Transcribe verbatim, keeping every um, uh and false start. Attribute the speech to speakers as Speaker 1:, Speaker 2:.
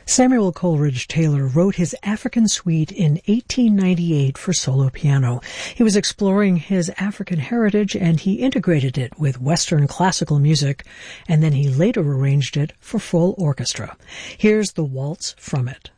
Speaker 1: Samuel Coleridge Taylor wrote his African Suite in eighteen ninety-eight for solo piano. He was exploring his African heritage and he integrated it with Western classical music, and then he later arranged it for full orchestra. Here's the waltz from it.